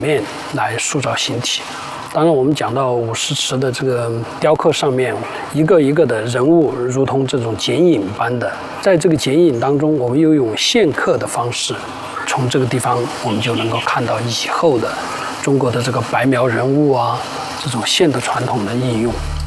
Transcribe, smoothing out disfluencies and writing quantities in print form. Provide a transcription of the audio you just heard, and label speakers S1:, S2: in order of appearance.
S1: 面来塑造形体。当然，我们讲到武士祠的这个雕刻上面，一个一个的人物，如同这种剪影般的，在这个剪影当中，我们又用线刻的方式，从这个地方我们就能够看到以后的中国的这个白描人物啊，这种线的传统的应用。